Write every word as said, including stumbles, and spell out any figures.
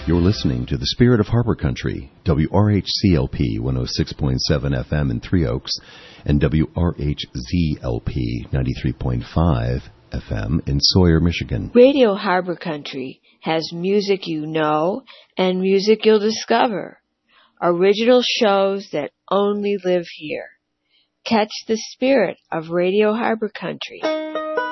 You're listening to the Spirit of Harbor Country, W R H C L P one oh six point seven F M in Three Oaks and W R H Z L P ninety-three point five F M in Sawyer, Michigan. Radio Harbor Country has music you know and music you'll discover. Original shows that only live here. Catch the spirit of Radio Harbor Country.